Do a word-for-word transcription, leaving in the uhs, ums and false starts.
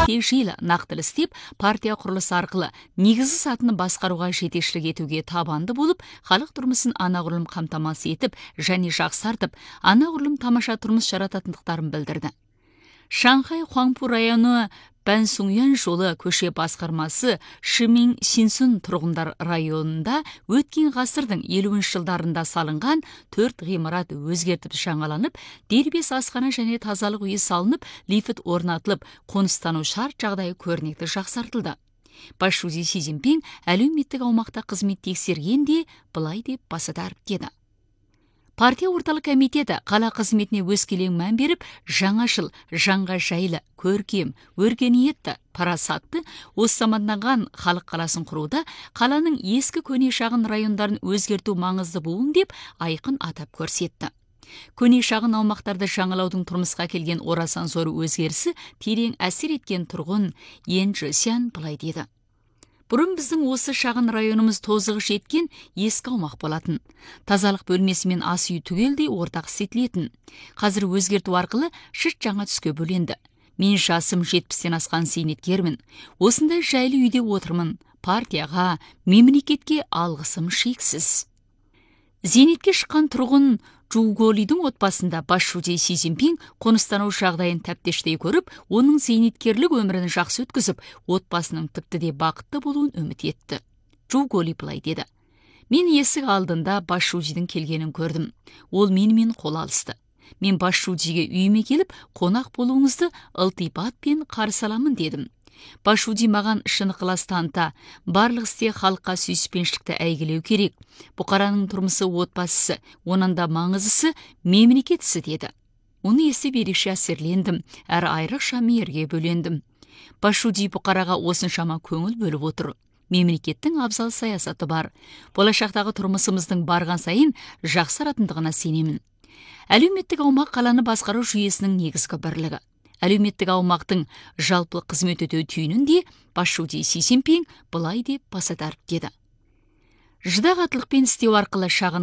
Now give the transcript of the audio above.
егжейлі нақтылы істеп, партия құрылысы арқылы негізі сатыны басқаруға жетекшілік етуге табанды болып, халық тұрмысын анағұрлым қамтамасыз етіп және жақсартып, анағұрлым тамаша тұрмыс жарататындықтарын білдірді. Шанхай Хуаңпу районы Пәнсуңян жолы көше басқармасы Шимин Синсун тұрғындар районында өткен ғасырдың елуінші жылдарында салынған төрт ғимарат өзгертіп жаңаланып, дербес асхана және тазалық үйі салынып, лифт орнатылып, қоныстану шарт жағдайы көрнекті жақсартылды. Басшысы Си Цзиньпин әлеуметтік аумақта қызмет тексерген де былай деп баса дәріптеді. Партия орталық комитеті қала қызметіне өз келең мән беріп, жаңашыл, жаңға жайлы, көркем, өркениетті, парасатты, осы заманданған халық қаласын құруда қаланың ескі көне шағын райондарын өзгерту маңызды болуын деп айқын атап көрсетті. Көне шағын аумақтарды жаңалаудың тұрмысқа келген орасан зор өзгерісі терең әсер еткен тұрғын Ен Жысян былай деді. Бұрын біздің осы шағын районымыз тозығы жеткен ескі аумақ болатын. Тазалық бөлмесі мен ас үй түгелдей ортақ істетілетін. Қазір өзгерту арқылы шыт жаңа түске бөленді. Мен жасым жетпістен асқан зейнеткермін. Осындай жайлы үйде отырмын. Партияға, мемлекетке алғысым шексіз. Зейнетке шыққан тұрғын Чжуголидің отбасында басшысы Си Цзиньпин қоныстану жағдайын тәптіштей көріп, оның зейнеткерлік өмірін жақсы өткізіп, отбасының тіпті де бақытты болуын үміт етті. Чжуголи былай деді. Мен есік алдында басшысының келгенін көрдім. Ол менімен қол алысты. Мен басшысыға үйіме келіп, қонақ болуыңызды ылтипатпен қарсы аламын дедім. Басшысы маған шын ықылас таныта, барлық істе халыққа сүйіспеншілікті әйгілеу керек. Бұқараның тұрмысы отбасысы, онан да маңыздысы мемлекет ісі деді. Оны естіп ерекше әсерлендім, әрі айрықша мейірге бөлендім. Басшысы бұқараға осыншама көңіл бөліп отыр. Мемлекеттің абзал саясаты бар. Болашақтағы тұрмысымыздың барған сайын жақсаратындығына сенемін. Әлеуметтік аумақ қаланы басқару жүйесінің негізгі бірлігі. Әлеуметтік аумақтың жалпы қызмет өтеу түйінінде басшысы Си Цзиньпин былай деп баса дәріптеді. Жыдағатлықпен істеу арқылы шағын